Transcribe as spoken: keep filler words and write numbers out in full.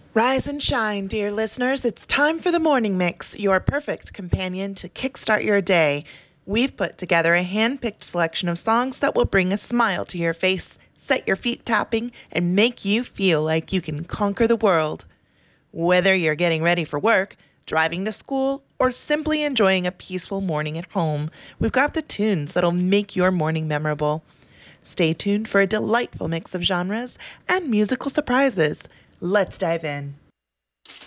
Rise and shine, dear listeners. It's time for the Morning Mix, your perfect companion to kickstart your day. We've put together a hand picked selection of songs that will bring a smile to your face, set your feet tapping, and make you feel like you can conquer the world. Whether you're getting ready for work, driving to school, or simply enjoying a peaceful morning at home, we've got the tunes that'll make your morning memorable. Stay tuned for a delightful mix of genres and musical surprises. Let's dive in.